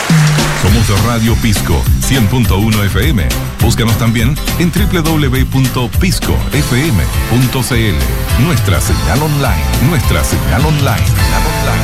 Somos Radio Pisco 100.1 FM. Búscanos también en www.piscofm.cl. Nuestra señal online.